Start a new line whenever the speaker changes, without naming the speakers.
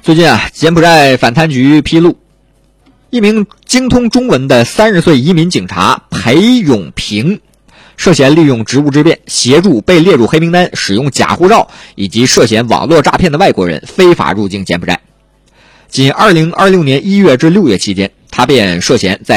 最近柬埔寨反贪局披露，一名精通中文的30岁移民警察裴永平，涉嫌利用职务之便协助被列入黑名单、使用假护照以及涉嫌网络诈骗的外国人非法入境柬埔寨。仅2026年1月至6月期间，他便涉嫌在